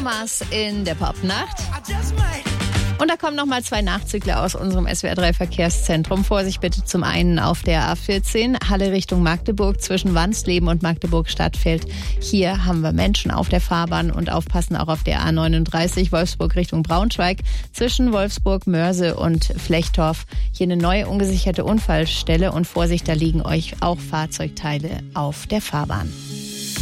Thomas in der Popnacht. Und da kommen nochmal 2 Nachzügler aus unserem SWR3 Verkehrszentrum. Vorsicht bitte zum einen auf der A14, Halle Richtung Magdeburg zwischen Wansleben und Magdeburg-Stadtfeld. Hier haben wir Menschen auf der Fahrbahn und aufpassen auch auf der A39 Wolfsburg Richtung Braunschweig zwischen Wolfsburg, Mörse und Flechtorf. Hier eine neue ungesicherte Unfallstelle und Vorsicht, da liegen euch auch Fahrzeugteile auf der Fahrbahn.